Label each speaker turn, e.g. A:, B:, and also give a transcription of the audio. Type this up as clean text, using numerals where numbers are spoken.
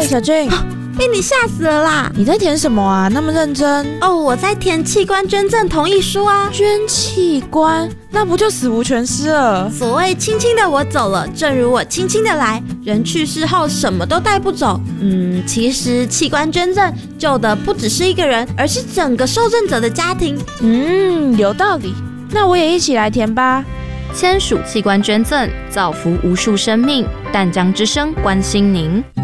A: 小俊，
B: 被你吓死了啦！
A: 你在填什么啊？那么认真
B: 哦，我在填器官捐赠同意书啊。
A: 捐器官，那不就死无全尸了？
B: 所谓轻轻的我走了，正如我轻轻的来。人去世后什么都带不走。其实器官捐赠救的不只是一个人，而是整个受赠者的家庭。
A: 有道理。那我也一起来填吧。
C: 签署器官捐赠，造福无数生命。淡江之声关心您。